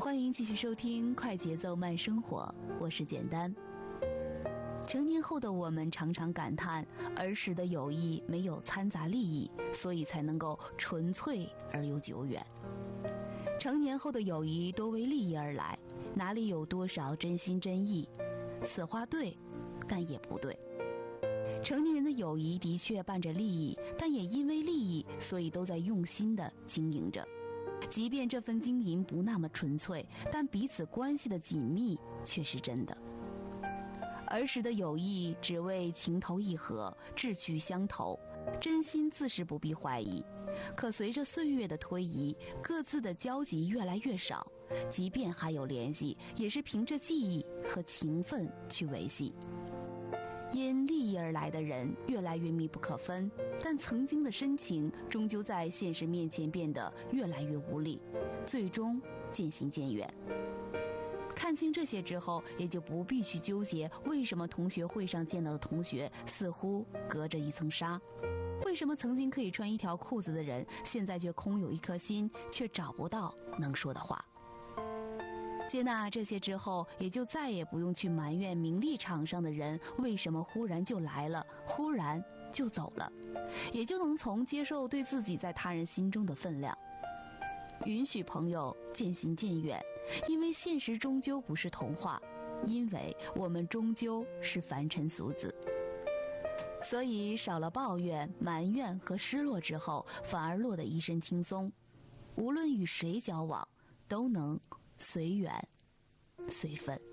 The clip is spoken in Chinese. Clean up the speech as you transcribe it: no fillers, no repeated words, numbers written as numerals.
欢迎继续收听快节奏慢生活，我是简单。成年后的我们常常感叹儿时的友谊没有掺杂利益，所以才能够纯粹而又久远。成年后的友谊多为利益而来，哪里有多少真心真意？此话对，但也不对。成年人的友谊的确伴着利益，但也因为利益，所以都在用心地经营着。即便这份经营不那么纯粹，但彼此关系的紧密却是真的。儿时的友谊只为情投意合，志趣相投，真心自是不必怀疑。可随着岁月的推移，各自的交集越来越少，即便还有联系，也是凭着记忆和情分去维系。因利益而来的人越来越密不可分，但曾经的深情终究在现实面前变得越来越无力，最终渐行渐远。看清这些之后，也就不必去纠结为什么同学会上见到的同学似乎隔着一层纱，为什么曾经可以穿一条裤子的人，现在却空有一颗心，却找不到能说的话。接纳这些之后，也就再也不用去埋怨名利场上的人为什么忽然就来了，忽然就走了，也就能从接受对自己在他人心中的分量，允许朋友渐行渐远。因为现实终究不是童话，因为我们终究是凡尘俗子。所以少了抱怨、埋怨和失落之后，反而落得一身轻松。无论与谁交往，都能随缘随分。